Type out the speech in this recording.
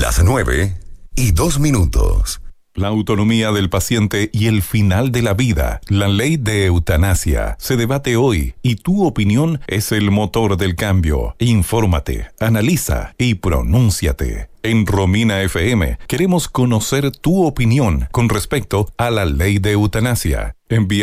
Las 9:02. La autonomía del paciente y el final de la vida, la ley de eutanasia, se debate hoy y tu opinión es el motor del cambio. Infórmate, analiza y pronúnciate. En Romina FM queremos conocer tu opinión con respecto a la ley de eutanasia. Envía